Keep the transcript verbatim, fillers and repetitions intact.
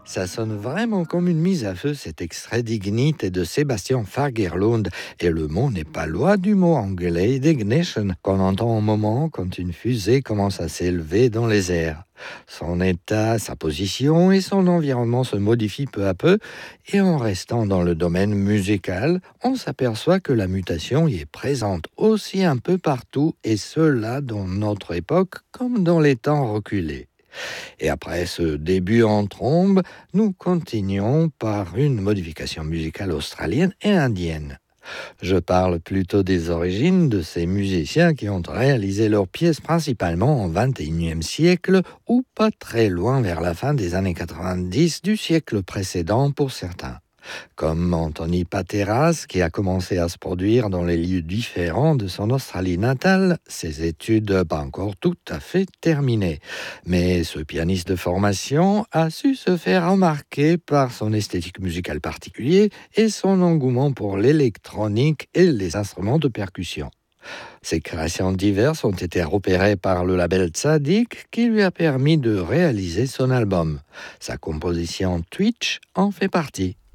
Ça sonne vraiment comme une mise à feu, cet extrait d'Ignite de Sébastien Fagerlund. Et le mot n'est pas loin du mot anglais d'ignition, qu'on entend au moment quand une fusée commence à s'élever dans les airs. Son état, sa position et son environnement se modifient peu à peu. Et en restant dans le domaine musical, on s'aperçoit que la mutation y est présente aussi un peu partout, et cela dans notre époque comme dans les temps reculés. Et après ce début en trombe, nous continuons par une modification musicale australienne et indienne. Je parle plutôt des origines de ces musiciens qui ont réalisé leurs pièces principalement au vingt et unième siècle ou pas très loin vers la fin des années quatre-vingt-dix du siècle précédent pour certains. Comme Anthony Pateras, qui a commencé à se produire dans les lieux différents de son Australie natale, ses études pas encore tout à fait terminées. Mais ce pianiste de formation a su se faire remarquer par son esthétique musicale particulière et son engouement pour l'électronique et les instruments de percussion. Ses créations diverses ont été repérées par le label Tzadik qui lui a permis de réaliser son album. Sa composition Twitch en fait partie.